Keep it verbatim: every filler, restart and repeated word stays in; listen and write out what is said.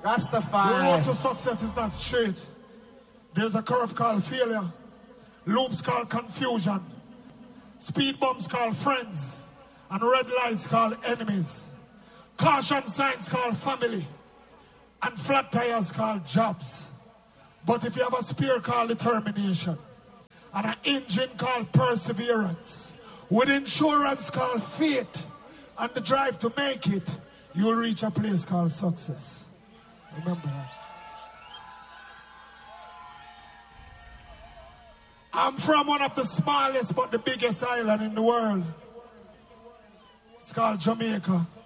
Rastafari. The road to success is not straight. There's a curve called failure. Loops called confusion. Speed bumps called friends. And red lights called enemies. Caution signs called family. And flat tires called jobs. But if you have a spear called determination. And an engine called perseverance. With insurance called faith. And the drive to make it, you will reach a place called success. Remember that. I'm from one of the smallest but the biggest island in the world. It's called Jamaica.